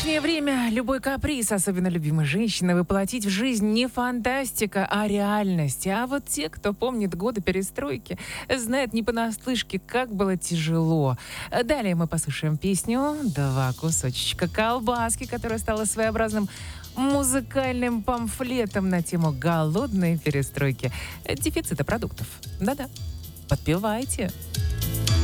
Нынешнее время любой каприз, особенно любимой женщины, воплотить в жизнь не фантастика, а реальность. А вот те, кто помнит годы перестройки, знают не понаслышке, как было тяжело. Далее мы послушаем песню «Два кусочка колбаски», которая стала своеобразным музыкальным памфлетом на тему голодной перестройки, дефицита продуктов. Да-да, подпевайте.